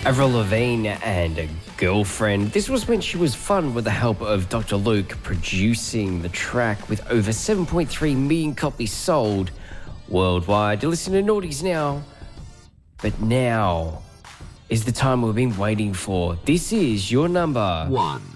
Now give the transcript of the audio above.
Avril Lavigne and a Girlfriend. This was when she was fun with the help of Dr. Luke producing the track with over 7.3 million copies sold worldwide. You're listening to Naughties now, but now is the time we've been waiting for. This is your number 1.